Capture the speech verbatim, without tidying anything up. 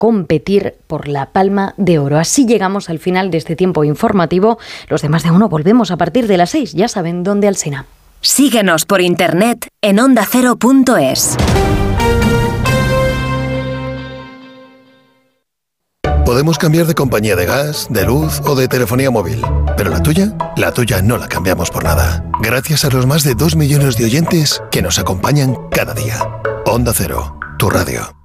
competir por la Palma de Oro. Así llegamos al final de este tiempo informativo. Los demás de uno volvemos a partir de las seis. Ya saben dónde, Alsina. Síguenos por internet en onda cero punto es. Podemos cambiar de compañía de gas, de luz o de telefonía móvil, pero la tuya, la tuya no la cambiamos por nada. Gracias a los más de dos millones de oyentes que nos acompañan cada día. Onda Cero, tu radio.